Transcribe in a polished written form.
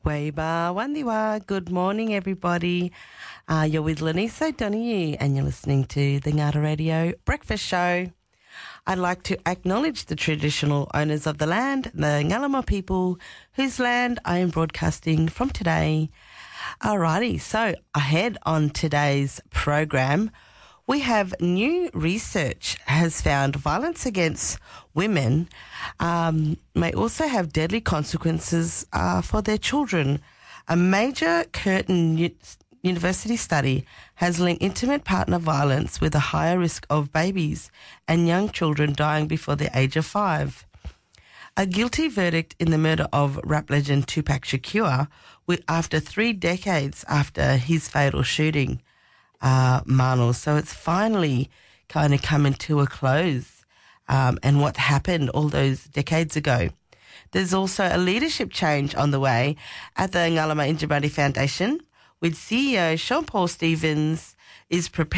Weba Wandiwa. Good morning, everybody. You're with Lenise O'Donoghue and you're listening to the Ngata Radio Breakfast Show. I'd like to acknowledge the traditional owners of the land, the Ngalama people, whose land I am broadcasting from today. Alrighty, so ahead on today's program, we have new research has found violence against women may also have deadly consequences for their children. A major Curtin University study has linked intimate partner violence with a higher risk of babies and young children dying before the age of 5. A guilty verdict in the murder of rap legend Tupac Shakur after 3 decades after his fatal shooting, Marnell. So it's finally kind of coming to a close and what happened all those decades ago. There's also a leadership change on the way at the Ngalama Injimati Foundation, with CEO Sean Paul Stevens is prepared